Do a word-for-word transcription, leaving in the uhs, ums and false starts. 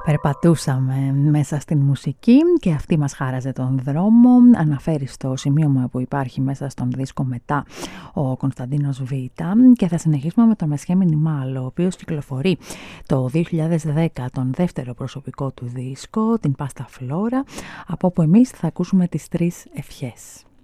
Περπατούσαμε μέσα στην μουσική και αυτή μας χάραζε τον δρόμο. Αναφέρει στο σημείωμα που υπάρχει μέσα στον δίσκο μετά ο Κωνσταντίνος Β. Και θα συνεχίσουμε με τον Μεσχέ Μινιμάλ, ο οποίος κυκλοφορεί το δύο χιλιάδες δέκα τον δεύτερο προσωπικό του δίσκο, την Πάστα Φλόρα, από όπου εμείς θα ακούσουμε τις τρεις ευχές.